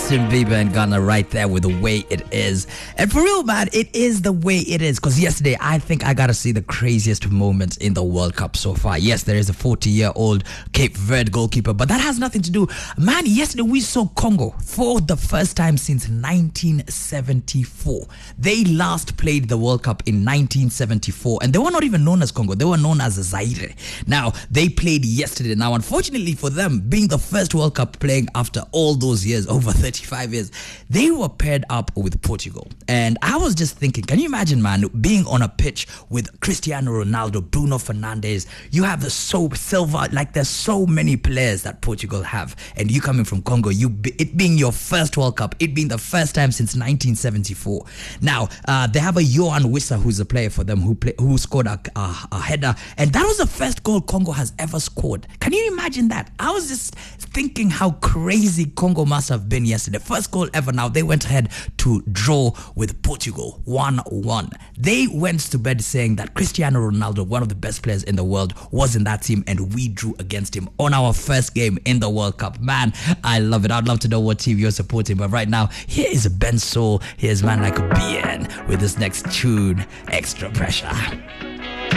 Justin Bieber and Ghana right there with The Way It Is. And for real, man, it is the way it is. Because yesterday, I think I got to see the craziest moments in the World Cup so far. Yes, there is a 40-year-old Cape Verde goalkeeper, but that has nothing to do. Man, yesterday we saw Congo for the first time since 1974. They last played the World Cup in 1974, and they were not even known as Congo. They were known as Zaire. Now, they played yesterday. Now, unfortunately for them, being the first World Cup playing after all those years, over 35 years, they were paired up with Portugal. And I was just thinking, can you imagine, man, being on a pitch with Cristiano Ronaldo, Bruno Fernandes? You have the Silva, like there's so many players that Portugal have. And you coming from Congo, it being your first World Cup, it being the first time since 1974. Now, they have a Johan Wissa, who's a player for them, who scored a header. And that was the first goal Congo has ever scored. Can you imagine that? I was just thinking how crazy Congo must have been yesterday. First goal ever. Now, they went ahead to draw with Portugal 1-1. They went to bed saying that Cristiano Ronaldo, one of the best players in the world, was in that team, and we drew against him on our first game in the World Cup. Man, I love it. I'd love to know what team you're supporting, but right now, here is Ben Soul. Here's Man Like a BN with this next tune, Extra Pressure.